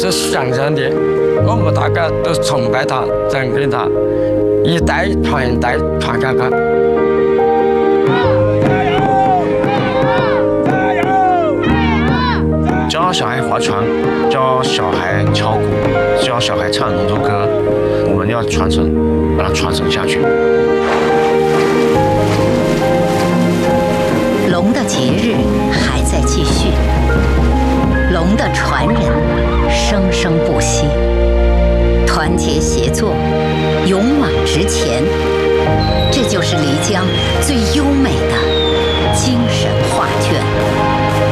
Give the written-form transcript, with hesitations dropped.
是象征的，我们大家都崇拜他、尊敬他，一代传一代传下去。 教小孩划船，教小孩敲鼓，教小孩唱农作歌，我们要传承，把它传承下去。 龙的节日还在继续，龙的传人生生不息，团结协作，勇往直前，这就是漓江最优美的